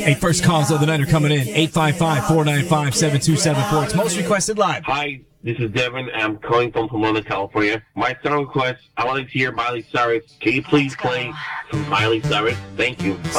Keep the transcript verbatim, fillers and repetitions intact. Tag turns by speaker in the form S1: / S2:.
S1: Hey, first calls of the night are coming in. eight five five, four nine five, seven two seven four. It's most requested live.
S2: Hi, this is Devin. I'm calling from Pomona, California. My song request, I wanted to hear Miley Cyrus. Can you please play some Miley Cyrus? Thank you. Bye.